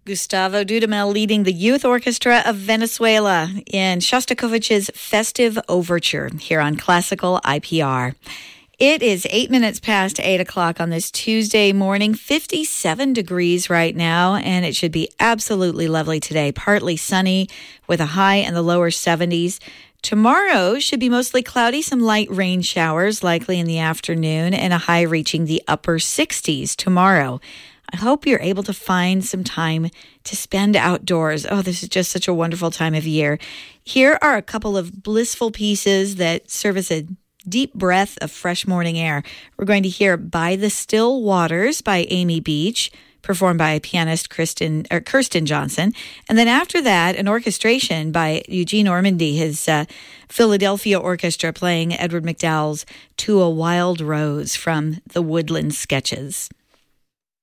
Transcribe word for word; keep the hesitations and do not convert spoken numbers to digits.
Gustavo Dudamel leading the Youth Orchestra of Venezuela in Shostakovich's Festive Overture here on Classical I P R. It is eight minutes past eight o'clock on this Tuesday morning, fifty-seven degrees right now, and it should be absolutely lovely today. Partly sunny with a high in the lower seventies. Tomorrow should be mostly cloudy, some light rain showers likely in the afternoon, and a high reaching the upper sixties tomorrow. I hope you're able to find some time to spend outdoors. Oh, this is just such a wonderful time of year. Here are a couple of blissful pieces that serve as a deep breath of fresh morning air. We're going to hear By the Still Waters by Amy Beach, performed by pianist Kristen, or Kirsten Johnson. And then after that, an orchestration by Eugene Ormandy, his uh, Philadelphia Orchestra, playing Edward McDowell's To a Wild Rose from the Woodland Sketches.